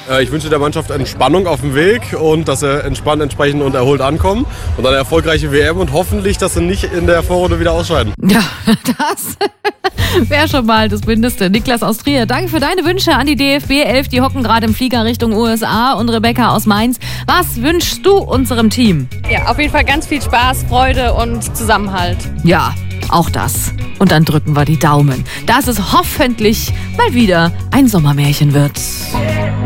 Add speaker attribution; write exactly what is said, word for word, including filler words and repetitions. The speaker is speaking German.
Speaker 1: Äh, ich wünsche der Mannschaft Entspannung auf dem Weg und dass sie entspannt, entsprechend und erholt ankommen. Und dann eine erfolgreiche W M und hoffentlich, dass sie nicht in der Vorrunde wieder ausscheiden.
Speaker 2: Ja, das wäre schon mal das Mindeste. Niklas aus Trier, danke für deine Wünsche an die D F B elf. Die hocken gerade im Flieger Richtung U S A. Und Rebecca aus Mainz, was wünschst du unserem Team?
Speaker 3: Ja, auf jeden Fall ganz viel Spaß, Freude und Zusammenhalt.
Speaker 2: Ja, auch das. Und dann drücken wir die Daumen, dass es hoffentlich mal wieder ein Sommermärchen wird.